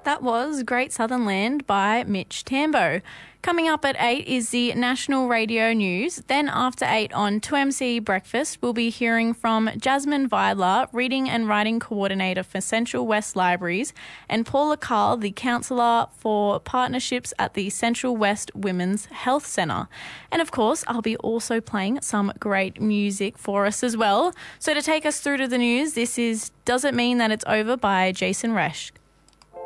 That was Great Southern Land by Mitch Tambo. Coming up at 8 is the National Radio News. Then after 8 on 2MC Breakfast, we'll be hearing from Jasmine Vidler, Reading and Writing Coordinator for Central West Libraries, and Paula Carl, the Counsellor for Partnerships at the Central West Women's Health Centre. And of course, I'll be also playing some great music for us as well. So to take us through to the news, this is Does It Mean That It's Over by Jason Resch.